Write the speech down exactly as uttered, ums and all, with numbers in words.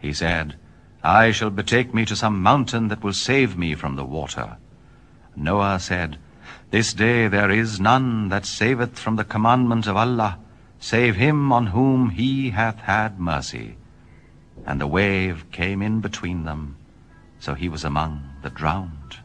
He said, I shall betake me to some mountain that will save me from the water. Noah said, This day there is none that saveth from the commandment of Allah, save him on whom he hath had mercy. And the wave came in between them, so he was among the drowned.